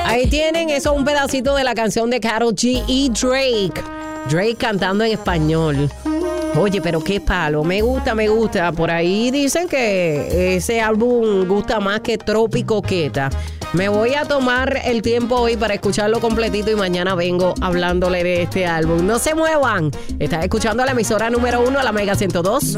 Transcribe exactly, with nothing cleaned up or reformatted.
Ahí tienen eso, un pedacito de la canción de Karol G y Drake. Drake cantando en español. Oye, pero qué palo, me gusta, me gusta. Por ahí dicen que ese álbum gusta más que Trópico Queta. Me voy a tomar el tiempo hoy para escucharlo completito y mañana vengo hablándole de este álbum. No se muevan. Estás escuchando la emisora número uno, la Mega ciento dos.